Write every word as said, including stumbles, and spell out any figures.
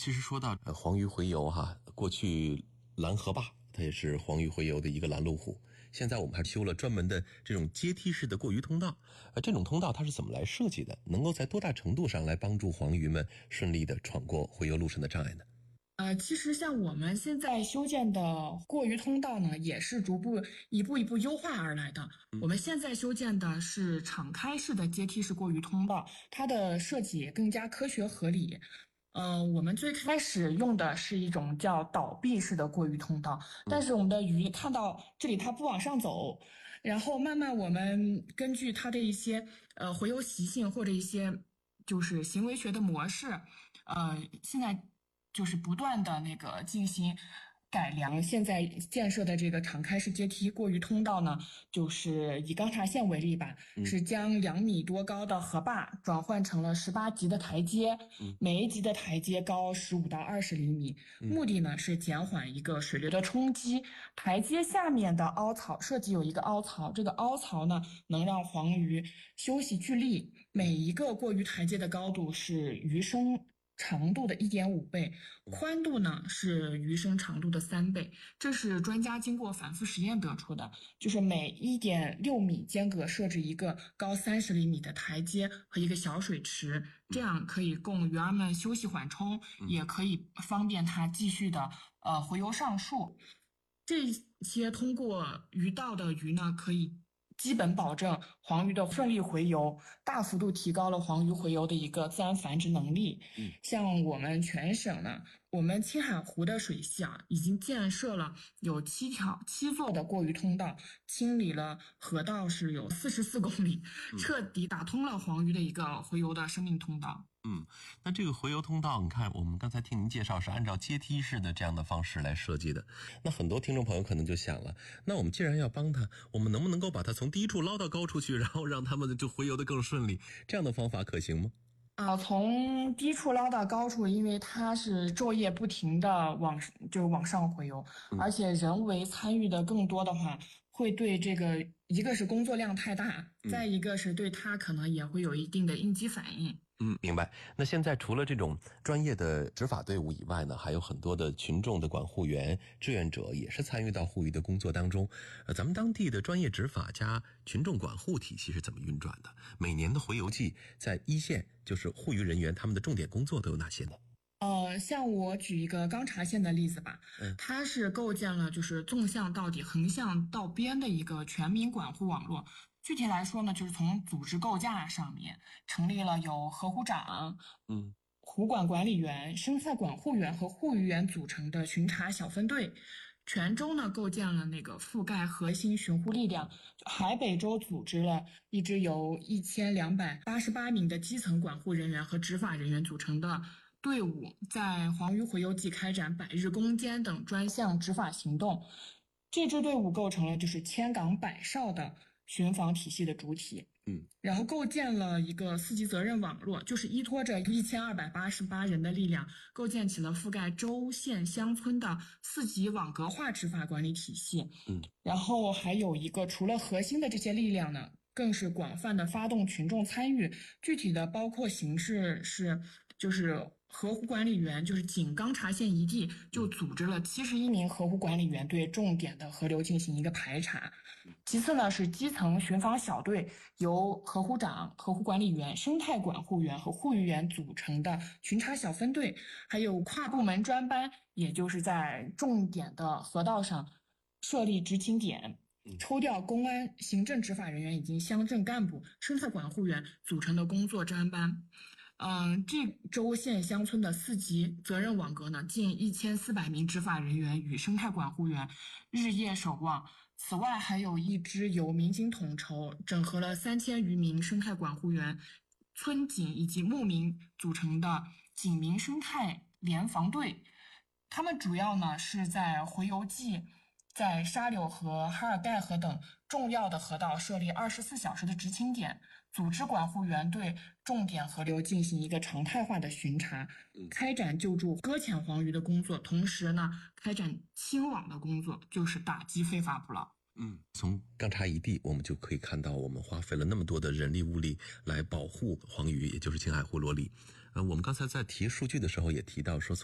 其实说到呃黄鱼洄游哈，过去拦河坝它也是黄鱼洄游的一个拦路虎。现在我们还修了专门的这种阶梯式的过鱼通道，呃，这种通道它是怎么来设计的？能够在多大程度上来帮助黄鱼们顺利的闯过洄游路上的障碍呢？ 呃，其实像我们现在修建的过鱼通道呢，也是逐步一步一步优化而来的。嗯、我们现在修建的是敞开式的阶梯式过鱼通道，它的设计也更加科学合理。呃，我们最开始用的是一种叫倒闭式的过鱼通道，但是我们的鱼看到这里它不往上走，然后慢慢我们根据它的一些呃洄游习性或者一些就是行为学的模式，呃，现在就是不断的那个进行改良。现在建设的这个敞开式阶梯过鱼通道呢，就是以钢察线为例吧，嗯、是将两米多高的河坝转换成了十八级的台阶，嗯、每一级的台阶高十五到二十厘米，嗯、目的呢是减缓一个水流的冲击。台阶下面的凹槽设计有一个凹槽，这个凹槽呢能让黄鱼休息聚力。每一个过鱼台阶的高度是鱼身长度的 一点五倍，宽度呢是鱼身长度的三倍，这是专家经过反复实验得出的。就是每 一点六米间隔设置一个高三十厘米的台阶和一个小水池，这样可以供鱼儿们休息缓冲，也可以方便它继续的呃洄游上树。这些通过鱼道的鱼呢，可以基本保证黄鱼的顺利洄游，大幅度提高了黄鱼洄游的一个自然繁殖能力。嗯，像我们全省呢，我们青海湖的水系啊，已经建设了有七条七座的过鱼通道，清理了河道是有四十四公里，嗯、彻底打通了黄鱼的一个洄游的生命通道。 嗯，那这个洄游通道，你看我们刚才听您介绍是按照阶梯式的这样的方式来设计的。那很多听众朋友可能就想了，那我们既然要帮他，我们能不能够把他从低处捞到高处去，然后让他们就洄游得更顺利？这样的方法可行吗？ 啊，从低处捞到高处，因为它是昼夜不停的往就往上洄游，嗯、而且人为参与的更多的话，会对这个一个是工作量太大，嗯、再一个是对它可能也会有一定的应激反应。 嗯，明白。那现在除了这种专业的执法队伍以外呢，还有很多的群众的管护员、志愿者也是参与到护鱼的工作当中。呃，咱们当地的专业执法加群众管护体系是怎么运转的？每年的洄游季，在一线就是护鱼人员他们的重点工作都有哪些呢？ 呃，像我举一个钢察线的例子吧，嗯，它是构建了就是纵向到底、横向到边的一个全民管护网络。具体来说呢，就是从组织构架上面成立了有河湖长、嗯、湖管管理员、生态管护员和护鱼员组成的巡查小分队。泉州呢构建了那个覆盖核心巡护力量，海北州组织了一支由一千两百八十八名的基层管护人员和执法人员组成的队伍，在黄鱼洄游季开展百日攻坚等专项执法行动。这支队伍构成了就是千岗百哨的巡防体系的主体，嗯，然后构建了一个四级责任网络，就是依托着一千二百八十八人的力量，构建起了覆盖州县乡村的四级网格化执法管理体系，嗯，然后还有一个除了核心的这些力量呢，更是广泛的发动群众参与，具体的包括形式是就是河湖管理员，就是仅钢察线一地就组织了七十一名河湖管理员对重点的河流进行一个排查。其次呢是基层巡防小队，由河湖长、河湖管理员、生态管护员和护鱼员组成的巡查小分队，还有跨部门专班，也就是在重点的河道上设立执勤点，抽调公安、行政执法人员以及乡镇干部、生态管护员组成的工作专班。嗯，这州县乡村的四级责任网格呢，近一千四百名执法人员与生态管护员日夜守望。此外，还有一支由民警统筹、整合了三千余名生态管护员、村警以及牧民组成的警民生态联防队。他们主要呢是在洄游季，在沙柳河、哈尔盖河等重要的河道设立二十四小时的执勤点，组织管护员对重点河流进行一个常态化的巡查，开展救助搁浅黄鱼的工作，同时呢，开展清网的工作，就是打击非法捕捞。 嗯，从钢察一地我们就可以看到，我们花费了那么多的人力物力来保护黄鱼，也就是青海湖裸鲤。呃，我们刚才在提数据的时候也提到说，